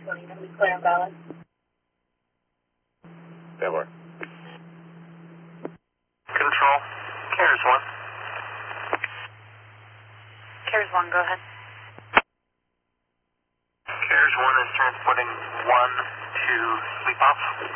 320, and we clear on Dallas. Taylor. Control, Carriers 1. Carriers 1, go ahead. Carriers 1 is transporting 1 to sleep off.